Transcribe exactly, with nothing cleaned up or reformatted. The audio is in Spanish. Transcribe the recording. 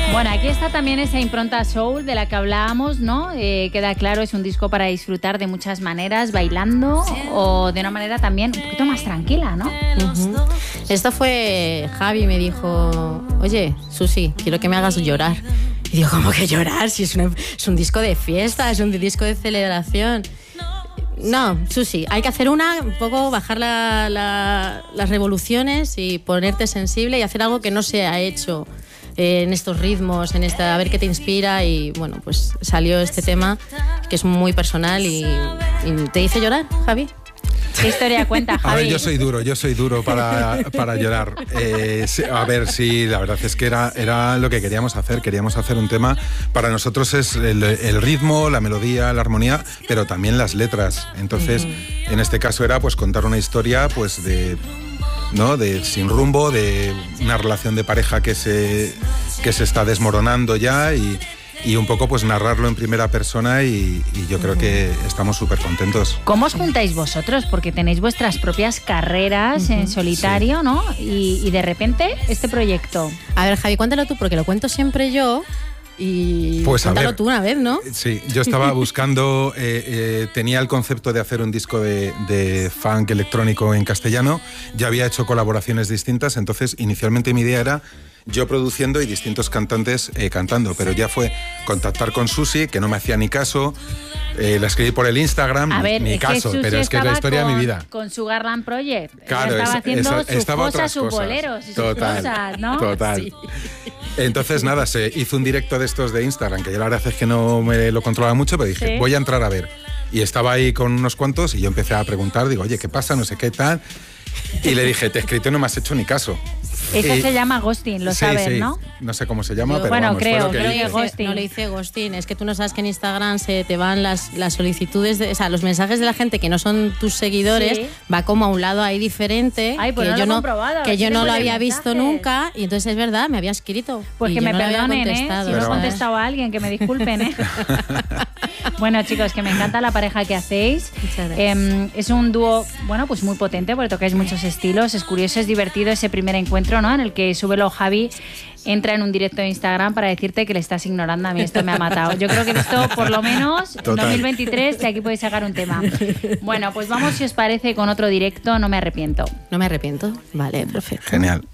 Bueno, aquí está también esa impronta soul de la que hablábamos, ¿no? Eh, queda claro, es un disco para disfrutar de muchas maneras, bailando o de una manera también un poquito más tranquila, ¿no? Uh-huh. Esto fue Javi, me dijo, oye, Susi, quiero que me hagas llorar. Y digo, ¿cómo que llorar? Si es, una, es un disco de fiesta, es un disco de celebración. No, Susi, hay que hacer una, un poco bajar la, la, las revoluciones y ponerte sensible y hacer algo que no se ha hecho eh, en estos ritmos, en esta, a ver qué te inspira. Y bueno, pues salió este tema que es muy personal y, y te hice llorar, Javi. ¿Qué historia cuenta, Javi? A ver, yo soy duro, yo soy duro para, para llorar. Eh, a ver, sí, la verdad es que era, era lo que queríamos hacer. Queríamos hacer un tema, para nosotros es el, el ritmo, la melodía, la armonía, pero también las letras. Entonces, uh-huh. en este caso era pues contar una historia pues de... ¿no? De sin rumbo, de una relación de pareja que se, que se está desmoronando ya y... y un poco pues narrarlo en primera persona y, y yo creo que estamos súper contentos. ¿Cómo os juntáis vosotros? Porque tenéis vuestras propias carreras uh-huh. en solitario, sí. ¿no? Y, y de repente este proyecto. A ver, Javi, cuéntalo tú, porque lo cuento siempre yo. Y pues cuéntalo ver, tú una vez, ¿no? Sí, yo estaba buscando, eh, eh, tenía el concepto de hacer un disco de, de funk electrónico en castellano, ya había hecho colaboraciones distintas, entonces inicialmente mi idea era yo produciendo y distintos cantantes eh, cantando, pero ya fue contactar con Susi, que no me hacía ni caso, eh, la escribí por el Instagram, a ver, ni es caso, que pero es que es la historia con, de mi vida. Con Sugarland Project, claro, ella estaba es, haciendo esa, sus cosas, sus cosas. boleros y total, sus cosas, ¿no? Total. Sí. Entonces nada, se hizo un directo de estos de Instagram, que yo la verdad es que no me lo controlaba mucho, pero dije, ¿sí? voy a entrar a ver. Y estaba ahí con unos cuantos y yo empecé a preguntar, digo, oye, ¿qué pasa? No sé qué tal. Y le dije, te he escrito y no me has hecho ni caso. Eso y, se llama ghosting, lo sí, sabes, sí. ¿no? No sé cómo se llama, Yo, pero bueno, vamos, creo, fue lo que creo dije. que ghosting. No le hice ghosting, es que tú no sabes que en Instagram se te van las, las solicitudes, de, o sea, los mensajes de la gente que no son tus seguidores, sí. va como a un lado ahí diferente. Ay, pues que no yo lo no, que yo no lo había visto nunca, y entonces es verdad, me había escrito. Pues y que me no perdonen, ¿eh? Si pero no he contestado a alguien, que me disculpen, ¿eh? Bueno, chicos, que me encanta la pareja que hacéis. Eh, es un dúo, bueno, pues muy potente, porque tocáis muchos estilos. Es curioso, es divertido ese primer encuentro, ¿no? En el que Súbelo Javi entra en un directo de Instagram para decirte que le estás ignorando. A mí esto me ha matado. Yo creo que esto, por lo menos, en dos mil veintitrés, de aquí podéis sacar un tema. Bueno, pues vamos, si os parece, con otro directo. No me arrepiento. No me arrepiento. Vale, perfecto. Genial.